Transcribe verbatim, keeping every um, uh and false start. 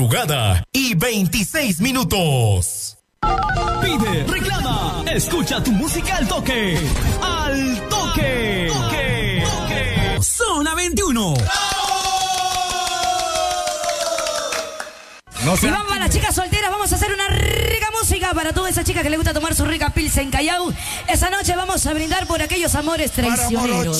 Jugada y veintiséis minutos. Pide, reclama, escucha tu música al toque. Al toque. Toque. Toque. Zona veintiuno. No y vamos a las chicas solteras, vamos a hacer una rica música para toda esa chica que le gusta tomar su rica pilsen Callao. Esa noche vamos a brindar por aquellos amores traicioneros.